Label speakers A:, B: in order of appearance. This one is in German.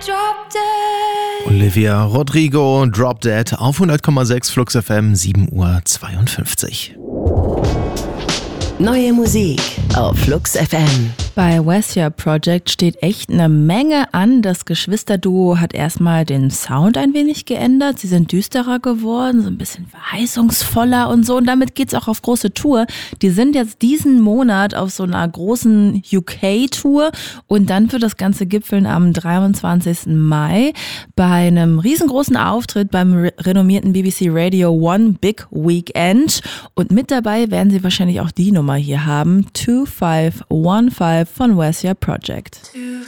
A: Olivia Rodrigo, Drop Dead auf 100,6 Flux FM, 7:52 Uhr.
B: Neue Musik auf Flux FM.
C: Bei Westia Project steht echt eine Menge an. Das Geschwisterduo hat erstmal den Sound ein wenig geändert. Sie sind düsterer geworden, so ein bisschen verheißungsvoller und so. Und damit geht's auch auf große Tour. Die sind jetzt diesen Monat auf so einer großen UK-Tour. Und dann wird das Ganze gipfeln am 23. Mai bei einem riesengroßen Auftritt beim renommierten BBC Radio One Big Weekend. Und mit dabei werden sie wahrscheinlich auch die Nummer hier haben. 2515 von Westia Project.